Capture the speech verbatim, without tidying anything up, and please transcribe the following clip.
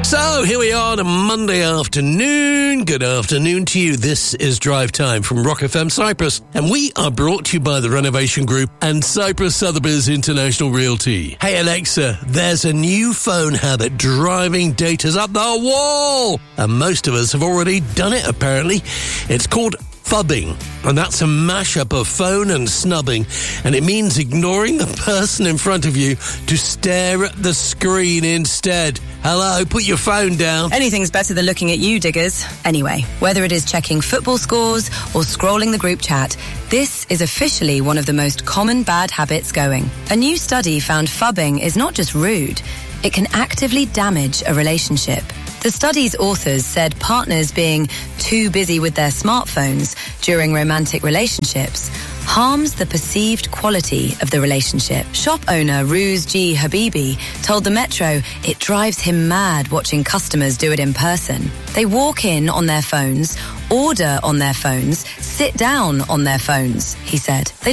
So, here we are on a Monday afternoon. Good afternoon to you. This is Drive Time from Rock F M Cyprus. And we are brought to you by the Renovation Group and Cyprus Sotheby's International Realty. Hey, Alexa, there's a new phone habit driving datas up the wall. And most of us have already done it, apparently. It's called fubbing, and that's a mashup of phone and snubbing, and it means ignoring the person in front of you to stare at the screen instead. Hello, put your phone down. Anything's better than looking at you, diggers. Anyway, whether it is checking football scores or scrolling the group chat, this is officially one of the most common bad habits going. A new study found fubbing is not just rude, it can actively damage a relationship. The study's authors said partners being too busy with their smartphones during romantic relationships harms the perceived quality of the relationship. Shop owner Ruz G. Habibi told the Metro it drives him mad watching customers do it in person. They walk in on their phones, order on their phones, sit down on their phones, he said. They